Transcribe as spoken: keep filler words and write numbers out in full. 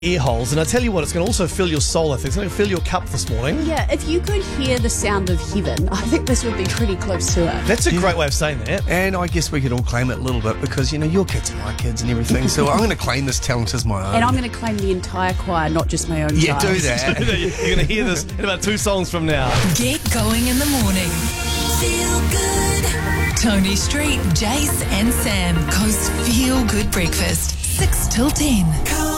ear holes, and I tell you what, it's going to also fill your soul. I think it's going to fill your cup this morning. Yeah, if you could hear the sound of heaven, I think this would be pretty close to it. That's a great way of saying that. And I guess we could all claim it a little bit because, you know, your kids are my kids and everything. So I'm going to claim this talent as my own. And I'm going to claim the entire choir, not just my own Yeah, child. do that. You're going to hear this in about two songs from now. Get going in the morning. Feel good. Tony Street, Jace and Sam. Coast Feel Good Breakfast. six till ten.